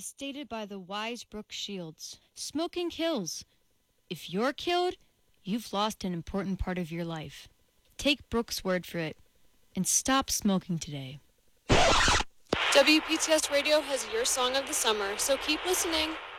As stated by the wise Brooke Shields, smoking kills. If you're killed, you've lost an important part of your life. Take Brooke's word for it and stop smoking today. WPTS Radio has your song of the summer, so keep listening.